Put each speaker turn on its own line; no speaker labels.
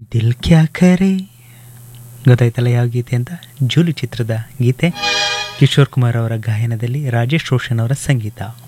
ದಿಲ್ ಕ್ಯಾ ಕರೆ ಗೊತ್ತಾಯ್ತಲ್ಲ ಯಾವ ಗೀತೆ ಅಂತ. ಜೂಲಿ ಚಿತ್ರದ ಗೀತೆ, ಕಿಶೋರ್ ಕುಮಾರ್ ಅವರ ಗಾಯನದಲ್ಲಿ ರಾಜೇಶ್ ರೋಷನ್ ಅವರ ಸಂಗೀತ.